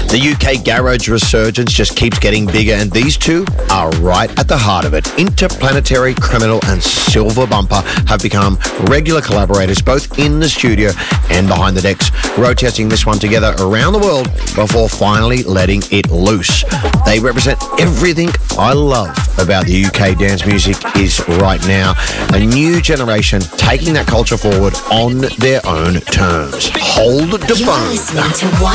The UK garage resurgence just keeps getting bigger, and these two are right at the heart of it. Interplanetary Criminal and Silver Bumper have become regular collaborators both in the studio and behind the decks, road testing this one together around the world before finally letting it loose. They represent everything I love about the UK dance music is right now. A new generation taking that culture forward on their own terms. Hold the phone. You're listening to